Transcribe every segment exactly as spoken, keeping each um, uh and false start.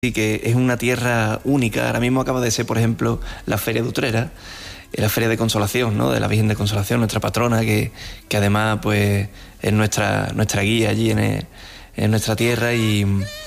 Sí, que es una tierra única. Ahora mismo acaba de ser, por ejemplo, la Feria de Utrera, la Feria de Consolación, ¿no? De la Virgen de Consolación, nuestra patrona, que, que además pues es nuestra, nuestra guía allí en, el, en nuestra tierra. Y,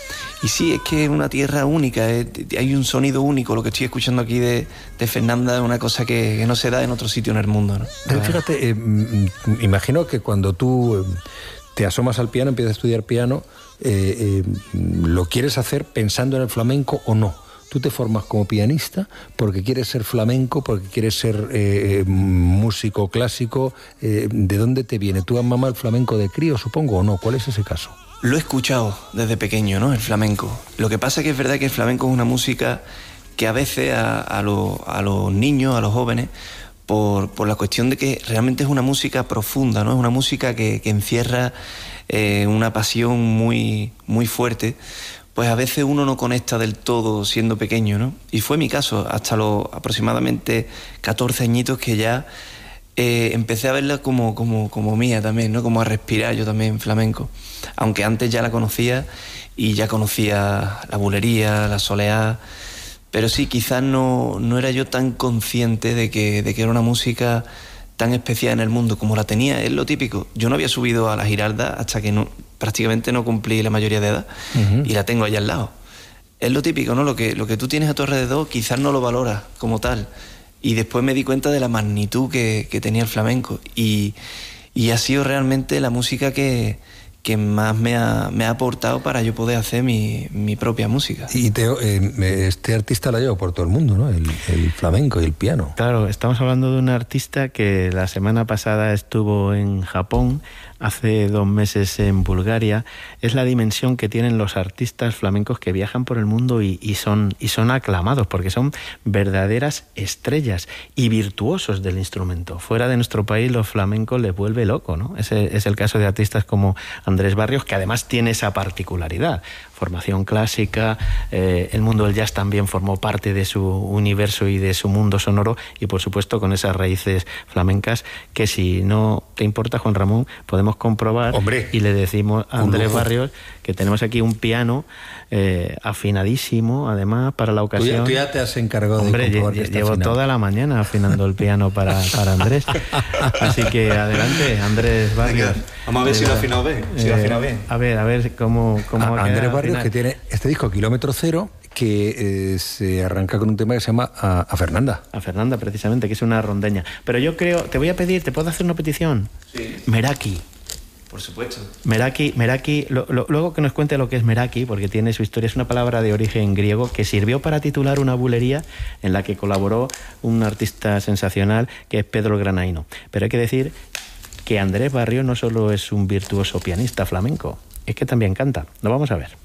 y sí, es que es una tierra única, es, hay un sonido único. Lo que estoy escuchando aquí de, de Fernanda es una cosa que, que no se da en otro sitio en el mundo, ¿no? Pero fíjate, eh, imagino que cuando tú eh, te asomas al piano, empiezas a estudiar piano, Eh, eh, ¿lo quieres hacer pensando en el flamenco o no? Tú te formas como pianista porque quieres ser flamenco, porque quieres ser eh, músico clásico. Eh, ¿De dónde te viene? ¿Tú has mamado el flamenco de crío, supongo, o no? ¿Cuál es ese caso? Lo he escuchado desde pequeño, ¿no? El flamenco. Lo que pasa es que es verdad que el flamenco es una música que a veces a, a, lo, a los niños, a los jóvenes, por, por la cuestión de que realmente es una música profunda, ¿no? Es una música que, que encierra Eh, una pasión muy, muy fuerte, pues a veces uno no conecta del todo siendo pequeño, ¿no? Y fue mi caso, hasta los aproximadamente catorce añitos que ya eh, empecé a verla como, como, como mía también, ¿no? Como a respirar yo también flamenco, aunque antes ya la conocía y ya conocía la bulería, la soleá, pero sí, quizás no, no era yo tan consciente de que, de que era una música tan especial en el mundo como la tenía. Es lo típico. Yo no había subido a la Giralda hasta que no, prácticamente no cumplí la mayoría de edad, uh-huh. Y la tengo allá al lado. Es lo típico, ¿no? Lo que, lo que tú tienes a tu alrededor quizás no lo valoras como tal. Y después me di cuenta de la magnitud que, que tenía el flamenco. Y, y ha sido realmente la música que, que más me ha, me ha aportado para yo poder hacer mi, mi propia música. Y Teo, eh, este artista la lleva por todo el mundo, ¿no? El, el flamenco y el piano. Claro, estamos hablando de un artista que la semana pasada estuvo en Japón, hace dos meses en Bulgaria. Es la dimensión que tienen los artistas flamencos que viajan por el mundo y, y, son, y son aclamados, porque son verdaderas estrellas y virtuosos del instrumento. Fuera de nuestro país los flamencos les vuelve loco, ¿no? Ese es el caso de artistas como Andrés Barrios, que además tiene esa particularidad. Formación clásica, eh, el mundo del jazz también formó parte de su universo y de su mundo sonoro, y por supuesto con esas raíces flamencas que, si no te importa, Juan Ramón, podemos comprobar. Hombre, y le decimos a Andrés Barrios que tenemos aquí un piano eh, afinadísimo, además, para la ocasión. Tú ya, tú ya te has encargado Hombre, de comprobar que está llevo afinado. Toda la mañana afinando el piano para, para Andrés. Así que adelante, Andrés Barrios. Venga, vamos a ver eh, si lo ha afinado bien. Si eh, lo ha afinado bien. A ver, a ver cómo, cómo a, Andrés Barrios, que tiene este disco Kilómetro Cero, que eh, se arranca con un tema que se llama A, a Fernanda. A Fernanda, precisamente, que es una rondeña. Pero yo creo, te voy a pedir, ¿te puedo hacer una petición? Sí. Meraki. Por supuesto. Meraki, Meraki, lo, lo, luego que nos cuente lo que es Meraki, porque tiene su historia. Es una palabra de origen griego que sirvió para titular una bulería en la que colaboró un artista sensacional que es Pedro Granaino. Pero hay que decir que Andrés Barrios no solo es un virtuoso pianista flamenco, es que también canta. Lo vamos a ver.